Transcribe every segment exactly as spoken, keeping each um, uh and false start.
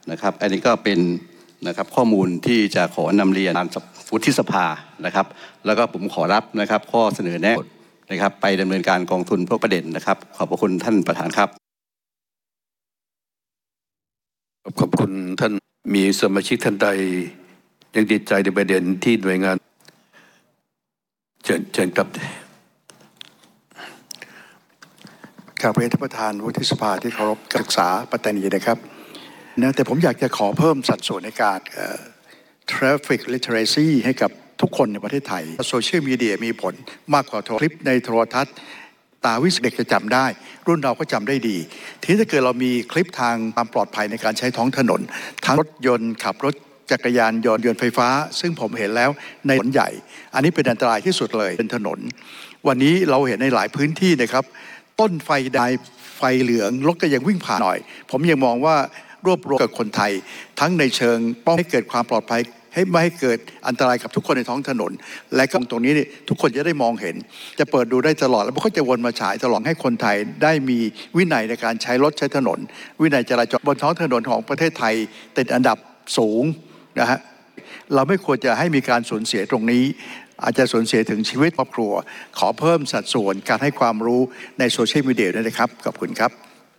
นะครับอันนี้ก็เป็นนะครับข้อมูลที่จะขอนำเรียนตามวุฒิสภานะครับแล้วก็ผมขอรับนะครับข้อเสนอแนะนะครับไปดำเนินการกองทุนพวกประเด็นนะครับขอบพระคุณท่านประธานครับขอบคุณท่านมีสมาชิกท่านใดยังติดใจในประเด็นที่หน่วยงานเชิญเชิญครับครับเรียนท่านประธานวุฒิสภาที่เคารพศึกษาปัตตานีนะครับนะแต่ผมอยากจะขอเพิ่มสัดส่วนในการ traffic literacy ให้กับทุกคนในประเทศไทยโซเชียลมีเดียมีผลมากกว่าคลิปในโทรทัศน์ตาวิสเด็กจะจำได้รุ่นเราก็จำได้ดีทีนี้ถ้าเกิดเรามีคลิปทางความปลอดภัยในการใช้ท้องถนนทั้งรถยนต์ขับรถจักรยานยนต์ยนต์ไฟฟ้าซึ่งผมเห็นแล้วในถนนใหญ่อันนี้เป็นอันตรายที่สุดเลยเป็นถนนวันนี้เราเห็นในหลายพื้นที่นะครับต้นไฟแดงไฟเหลืองรถก็ยังวิ่งผ่านหน่อยผมยังมองว่ารวบรวมกับคนไทยทั้งในเชิงป้องให้เกิดความปลอดภัยให้ไม่ให้เกิดอันตรายกับทุกคนในท้องถนนและก็ตรงนี้นี่ทุกคนจะได้มองเห็นจะเปิดดูได้ตลอดแล้วมันก็จะวนมาฉายตลอดให้คนไทยได้มีวินัยในการใช้รถใช้ถนนวินัยจราจรบนท้องถนนของประเทศไทยติดอันดับสูงนะฮะเราไม่ควรจะให้มีการสูญเสียตรงนี้อาจจะสูญเสียถึงชีวิตครอบครัวขอเพิ่มสัดส่วนการให้ความรู้ในโซเชียลมีเดียด้วยนะครับขอบคุณครับ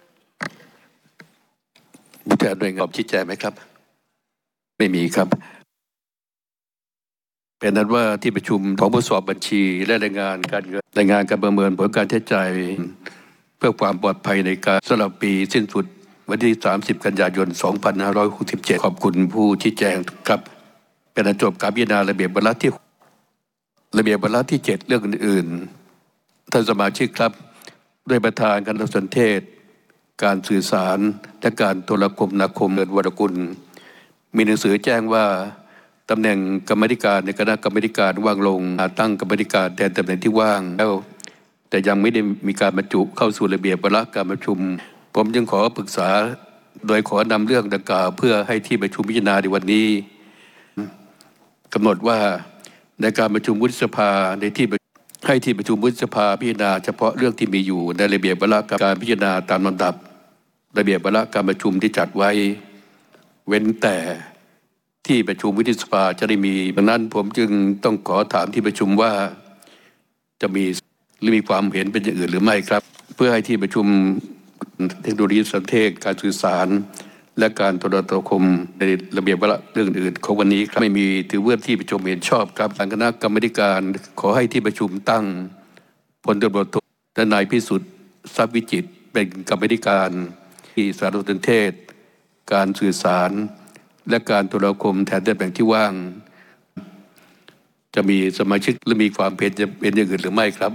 มีการหน่วยงานชี้แจงไหมครับไม่มีครับเป็นนั้นว่าที่ประชุมของผู้สอบบัญชีและรายงานการเงินรายงานการประเมินผลการใช้จ่ายเพื่อความปลอดภัยในการสำหรับปีสิ้นสุดวันที่สามสิบกันยายนสองพันห้าร้อยหกสิบเจ็ดขอบคุณผู้ชี้แจงครับเป็นอันจบการพิจารณาระเบียบวาระที่ระเบียบวาระที่เจ็ดเรื่องอื่นๆท่านสมาชิกครับด้วยประธานคณะสนเทศการสื่อสารและการโทรคมนาคมเกิดวรกุลมีหนังสือแจ้งว่าตำแหน่งกรรมธิการในคณะกรรมการว่างลงตั้งกรรมธิการแทนตำแหน่งที่ว่างแล้วแต่ยังไม่ได้มีการบรรจุเข้าสู่ระเบียบวาระการประชุมผมจึงขอปรึกษาโดยขอนำเรื่องดังกล่าวเพื่อให้ที่ประชุมพิจารณาในวันนี้กำหนดว่าในการประชุมวุฒิสภาในที่ให้ที่ประชุมวุฒิสภาพิจารณาเฉพาะเรื่องที่มีอยู่ในระเบียบวาระการพิจารณาตามลำดับระเบียบวาระการประชุมที่จัดไว้เว้นแต่ที่ประชุมวุฒิสภาจะได้มีดังนั้นผมจึงต้องขอถามที่ประชุมว่าจะมีหรือมีความเห็นเป็นอย่างอื่นหรือไม่ครับเพื่อให้ที่ประชุมเทคโนโลยีสารสนเทศการสื่อสารและการโทรคมในระเบียบวาระเรื่องอื่นของวันนี้ครับไม่มีถือว่าที่ประชุมเห็นชอบครับทางคณะกรรมการขอให้ที่ประชุมตั้งพลตำรวจโทและนายพิสุทธิ์ทรัพย์วิจิตรเป็นกรรมการที่สารสนเทศการสื่อสารและการโทรคมแทนตำแหน่งที่ว่างจะมีสมาชิกหรือมีความเห็นจะเป็นอย่างอื่นหรือไม่ครับ